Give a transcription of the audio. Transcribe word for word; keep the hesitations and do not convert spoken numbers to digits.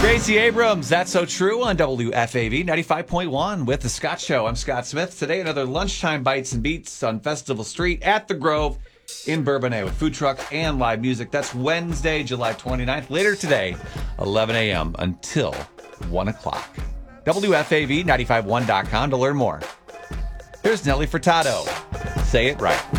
Gracie Abrams, That's So True on W F A V ninety-five point one with The Scott Show. I'm Scott Smith. Today, another lunchtime bites and beats on Festival Street at the Grove in Bourbonnais with food truck and live music. That's Wednesday, July twenty-ninth. Later today, eleven a.m. until one o'clock. W F A V nine five one dot com to learn more. Here's Nelly Furtado. Say it right.